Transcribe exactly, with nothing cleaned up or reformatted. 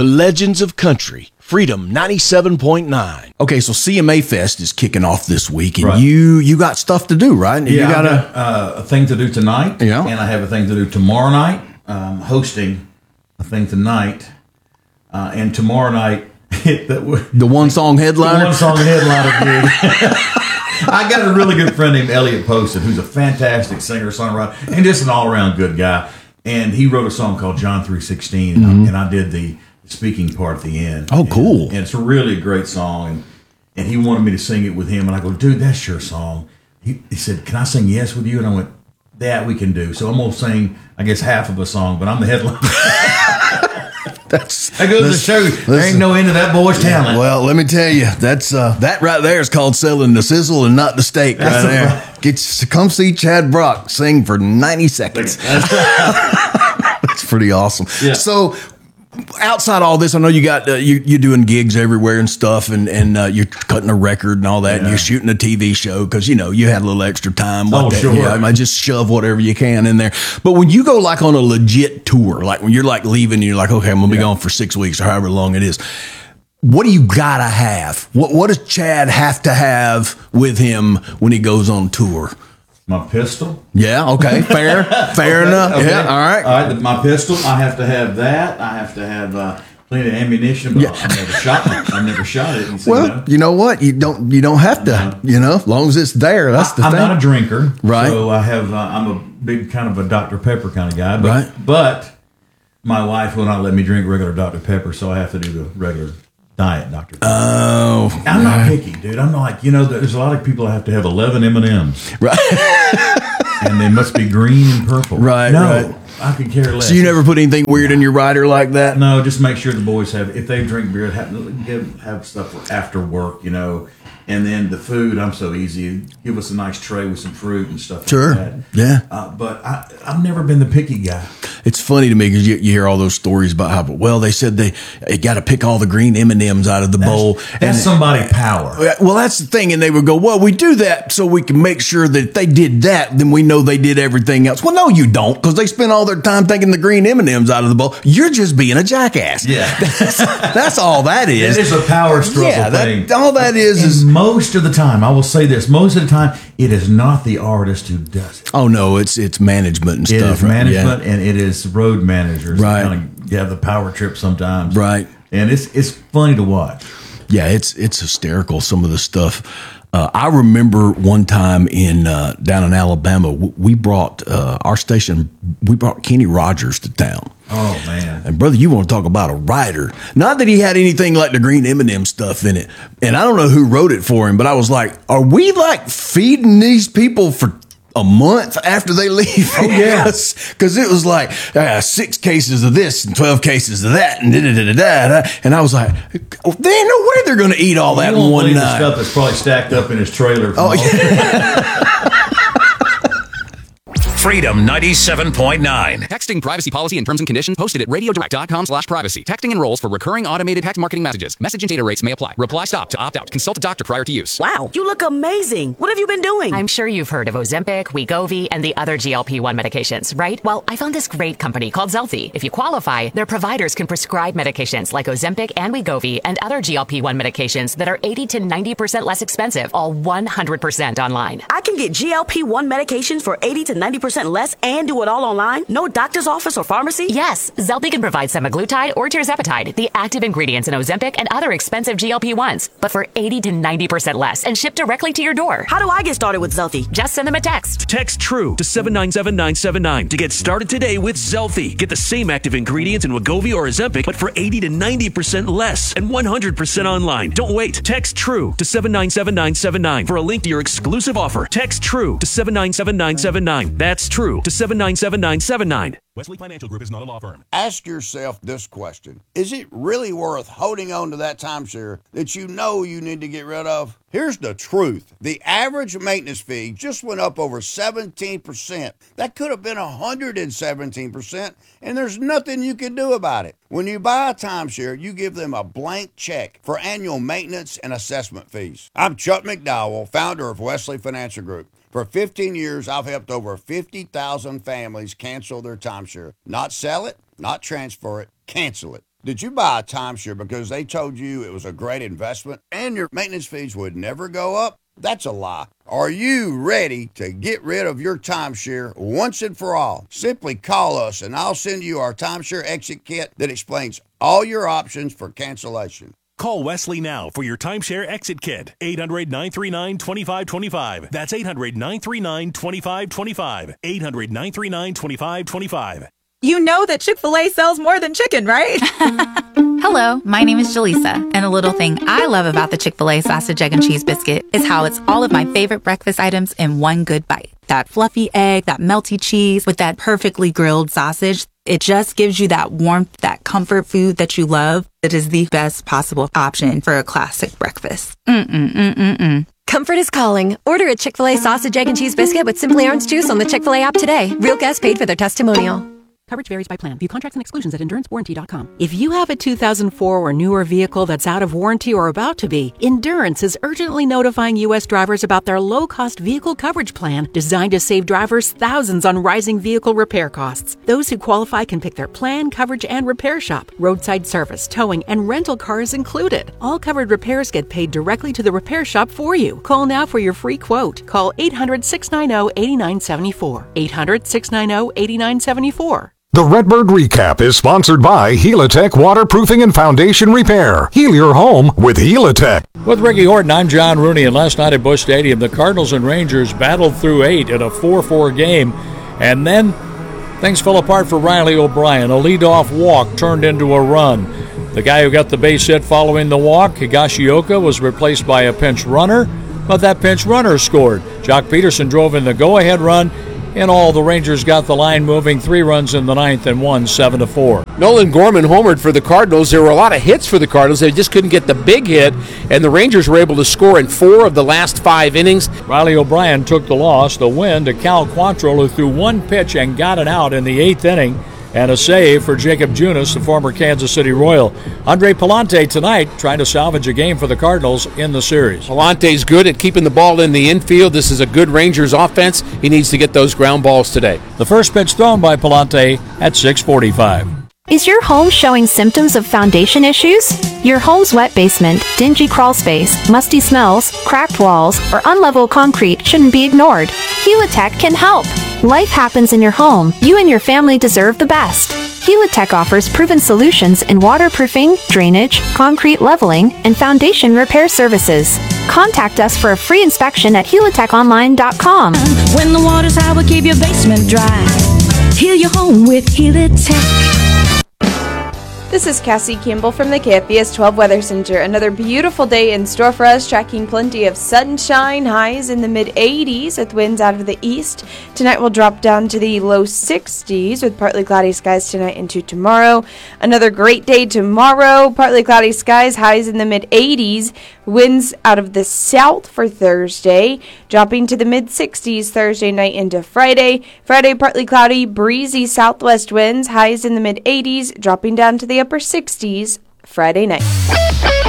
The Legends of Country, Freedom ninety-seven point nine. Okay, so C M A Fest is kicking off this week, and right. you you got stuff to do, right? Yeah, you got a, uh, a thing to do tonight, yeah. and I have a thing to do tomorrow night. I'm hosting a thing tonight, uh, and tomorrow night, the, the one-song headliner? The one-song headliner gig. I got a really good friend named Elliot Poston, who's a fantastic singer-songwriter, and just an all-around good guy. And he wrote a song called John three sixteen, and, mm-hmm. I, and I did the speaking part at the end. Oh, cool. And, and it's really a great song. And, and he wanted me to sing it with him. And I go, dude, that's your song. He, he said, can I sing Yes with you? And I went, that we can do. So I'm going to sing, I guess, half of a song, but I'm the headliner. That's, that goes to show you, there ain't no end to that boy's talent. Well, let me tell you, that's uh, that right there is called selling the sizzle and not the steak right that's there. Right. Get you, come see Chad Brock sing for ninety seconds. That's pretty awesome. Yeah. So, outside all this, I know you got uh, you you doing gigs everywhere and stuff, and and uh, you're cutting a record and all that, yeah. and you're shooting a T V show because you know you had a little extra time. Oh, that, sure. Yeah, I just shove whatever you can in there. But when you go like on a legit tour, like when you're like leaving, and you're like, okay, I'm gonna be yeah. gone for six weeks or however long it is. What do you gotta have? What what does Chad have to have with him when he goes on tour? My pistol. Yeah, okay, fair, fair okay, enough. Okay. Yeah, all right. All right, my pistol, I have to have that. I have to have uh, plenty of ammunition, but yeah. I've never shot it. I've never shot it. So, well, you know. you know what? You don't you don't have to, uh, you know, as long as it's there, that's the I, I'm thing. not a drinker. Right. So I have, uh, I'm a big kind of a Doctor Pepper kind of guy. But, right. But my wife will not let me drink regular Doctor Pepper, so I have to do the regular diet Doctor Pepper. Oh. I'm not picky, dude. I'm like, you know, there's a lot of people that have to have eleven M and M's. Right. And they must be green and purple. Right, no, right. I could care less. So you never put anything weird in your rider like that? No, just make sure the boys have, if they drink beer, have, have, have stuff for after work, you know. And then the food, I'm so easy. Give us a nice tray with some fruit and stuff sure. like that. Yeah. Uh, but I, I've never been the picky guy. It's funny to me because you, you hear all those stories about how, well, they said they, they got to pick all the green M and M's out of the that's, bowl. That's and somebody power. Well, that's the thing. And they would go, well, we do that so we can make sure that if they did that, then we know they did everything else. Well, no, you don't, because they spend all their time taking the green M and M's out of the bowl. You're just being a jackass. Yeah. That's, that's all that is. It is a power struggle yeah, that, thing. All that is and is... most of the time, I will say this, most of the time, it is not the artist who does it. Oh, no, it's it's management and it stuff. It is right? management, yeah. and it is road managers. Right. Kind of, you have the power trip sometimes. Right. And it's it's funny to watch. Yeah, it's it's hysterical, some of the stuff. Uh, I remember one time in uh, down in Alabama, we brought uh, our station, we brought Kenny Rogers to town. Oh, man. And, brother, you want to talk about a writer. Not that he had anything like the green M and M stuff in it. And I don't know who wrote it for him, but I was like, are we, like, feeding these people for a month after they leave? Oh, yeah. Because it was like uh, six cases of this and twelve cases of that and da-da-da-da-da. And I was like, oh, there ain't no way they're going to eat all that in one night. The stuff that's probably stacked up in his trailer. Oh, yeah. Freedom ninety-seven point nine. Texting privacy policy and terms and conditions posted at radiodirect.com slash privacy. Texting enrolls for recurring automated text marketing messages. Message and data rates may apply. Reply stop to opt out. Consult a doctor prior to use. Wow, you look amazing. What have you been doing? I'm sure you've heard of Ozempic, Wegovy, and the other G L P one medications, right? Well, I found this great company called Zelfie. If you qualify, their providers can prescribe medications like Ozempic and Wegovy and other G L P one medications that are eighty to ninety percent less expensive, all one hundred percent online. I can get G L P one medications for eighty to ninety percent less and do it all online? No doctor's office or pharmacy? Yes, Zelfie can provide semaglutide or tirzepatide, the active ingredients in Ozempic and other expensive G L P ones, but for eighty to ninety percent less and shipped directly to your door. How do I get started with Zelfie? Just send them a text. Text TRUE to seven nine seven nine seven nine to get started today with Zelfie. Get the same active ingredients in Wegovy or Ozempic, but for eighty to ninety percent less and one hundred percent online. Don't wait. Text TRUE to seven nine seven nine seven nine for a link to your exclusive offer. Text TRUE to seven nine seven nine seven nine. That's TRUE to seven nine seven nine seven nine. Wesley Financial Group is not a law firm. Ask yourself this question. Is it really worth holding on to that timeshare that you know you need to get rid of? Here's the truth. The average maintenance fee just went up over seventeen percent. That could have been one hundred seventeen percent, and there's nothing you can do about it. When you buy a timeshare, you give them a blank check for annual maintenance and assessment fees. I'm Chuck McDowell, founder of Wesley Financial Group. For fifteen years, I've helped over fifty thousand families cancel their timeshare. Not sell it, not transfer it, cancel it. Did you buy a timeshare because they told you it was a great investment and your maintenance fees would never go up? That's a lie. Are you ready to get rid of your timeshare once and for all? Simply call us and I'll send you our timeshare exit kit that explains all your options for cancellation. Call Wesley now for your timeshare exit kit. eight hundred, nine three nine, two five two five. That's eight hundred, nine three nine, two five two five. eight hundred, nine three nine, two five two five. You know that Chick-fil-A sells more than chicken, right? Hello, my name is Jaleesa, and a little thing I love about the Chick-fil-A sausage, egg, and cheese biscuit is how it's all of my favorite breakfast items in one good bite. That fluffy egg, that melty cheese with that perfectly grilled sausage. It just gives you that warmth, that comfort food that you love. It is the best possible option for a classic breakfast. Mm-mm-mm-mm-mm. Comfort is calling. Order a Chick-fil-A sausage, egg, and cheese biscuit with Simply Orange Juice on the Chick-fil-A app today. Real guests paid for their testimonial. Coverage varies by plan. View contracts and exclusions at endurance warranty dot com. If you have a two thousand four or newer vehicle that's out of warranty or about to be, Endurance is urgently notifying U S drivers about their low-cost vehicle coverage plan designed to save drivers thousands on rising vehicle repair costs. Those who qualify can pick their plan, coverage, and repair shop. Roadside service, towing, and rental cars included. All covered repairs get paid directly to the repair shop for you. Call now for your free quote. Call eight hundred, six nine zero, eight nine seven four. eight hundred, six nine zero, eight nine seven four. The Redbird Recap is sponsored by Helitech Waterproofing and Foundation Repair. Heal your home with Helitech. With Ricky Horton, I'm John Rooney, and last night at Busch Stadium, the Cardinals and Rangers battled through eight in a four four game, and then things fell apart for Riley O'Brien. A leadoff walk turned into a run. The guy who got the base hit following the walk, Higashioka, was replaced by a pinch runner, but that pinch runner scored. Jock Peterson drove in the go-ahead run. In all, the Rangers got the line moving, three runs in the ninth and won seven to four. Nolan Gorman homered for the Cardinals. There were a lot of hits for the Cardinals. They just couldn't get the big hit, and the Rangers were able to score in four of the last five innings. Riley O'Brien took the loss, the win to Cal Quantrill, who threw one pitch and got it out in the eighth inning. And a save for Jacob Junis, the former Kansas City Royal. Andre Palante tonight trying to salvage a game for the Cardinals in the series. Palante's good at keeping the ball in the infield. This is a good Rangers offense. He needs to get those ground balls today. The first pitch thrown by Palante at six forty-five. Is your home showing symptoms of foundation issues? Your home's wet basement, dingy crawl space, musty smells, cracked walls, or unlevel concrete shouldn't be ignored. Helitech can help. Life happens in your home. You and your family deserve the best. Helitech offers proven solutions in waterproofing, drainage, concrete leveling, and foundation repair services. Contact us for a free inspection at helitech online dot com. When the water's high, we'll keep your basement dry. Heal your home with Helitech. This is Cassie Campbell from the K F B S twelve Weather Center. Another beautiful day in store for us, tracking plenty of sunshine, highs in the mid eighties with winds out of the east. Tonight will drop down to the low sixties with partly cloudy skies tonight into tomorrow. Another great day tomorrow, partly cloudy skies, highs in the mid eighties. Winds out of the south for Thursday, dropping to the mid sixties Thursday night into Friday. Friday, partly cloudy, breezy southwest winds, highs in the mid eighties, dropping down to the upper sixties Friday night.